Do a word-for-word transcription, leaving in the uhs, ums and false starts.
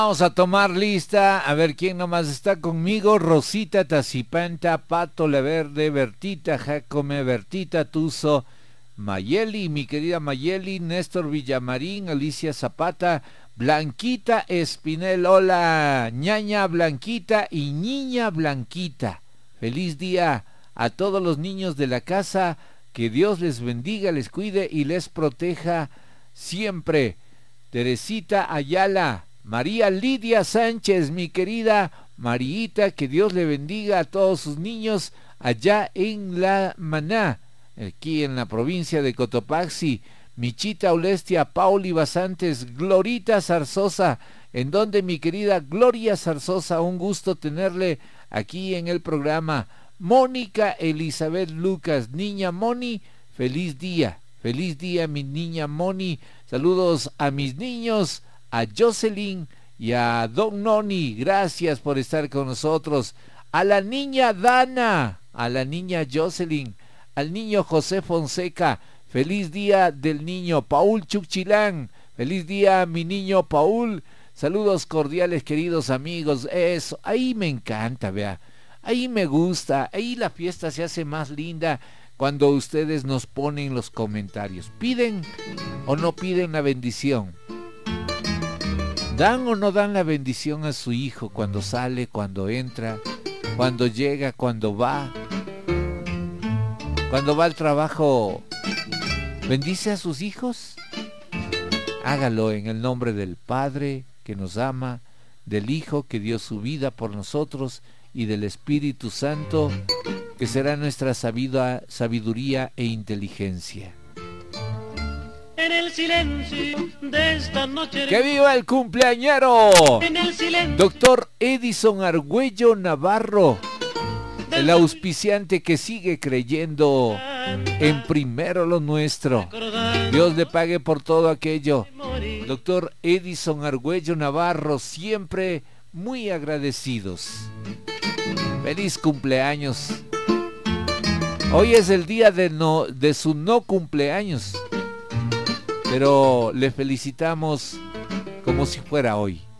Vamos a tomar lista, a ver quién nomás está conmigo. Rosita Tacipanta, Pato Leverde, Bertita Jacome, Bertita Tuzo, Mayeli, mi querida Mayeli, Néstor Villamarín, Alicia Zapata, Blanquita Espinel, hola, ñaña Blanquita y niña Blanquita. Feliz día a todos los niños de la casa, que Dios les bendiga, les cuide y les proteja siempre. Teresita Ayala, María Lidia Sánchez, mi querida Mariita, que Dios le bendiga a todos sus niños allá en La Maná, aquí en la provincia de Cotopaxi. Michita Olestia, Pauli Basantes, Glorita Zarzosa, en donde mi querida Gloria Zarzosa, un gusto tenerle aquí en el programa. Mónica Elizabeth Lucas, niña Moni, feliz día, feliz día mi niña Moni. Saludos a mis niños, a Jocelyn y a Don Noni, gracias por estar con nosotros. A la niña Dana, a la niña Jocelyn, al niño José Fonseca, feliz día del niño Paul Chuchilán, feliz día mi niño Paul. Saludos cordiales, queridos amigos. Eso, ahí me encanta, vea, ahí me gusta, ahí la fiesta se hace más linda cuando ustedes nos ponen los comentarios. ¿Piden o no piden la bendición? ¿Dan o no dan la bendición a su hijo cuando sale, cuando entra, cuando llega, cuando va? Cuando va al trabajo, ¿bendice a sus hijos? Hágalo en el nombre del Padre que nos ama, del Hijo que dio su vida por nosotros y del Espíritu Santo que será nuestra sabiduría e inteligencia. En el silencio de esta noche. ¡Que viva el cumpleañero! En el silencio. Doctor Edison Argüello Navarro, el auspiciante que sigue creyendo en primero lo nuestro. Dios le pague por todo aquello. Doctor Edison Argüello Navarro, siempre muy agradecidos. Feliz cumpleaños. Hoy es el día de, no, de su no cumpleaños, pero le felicitamos como si fuera hoy.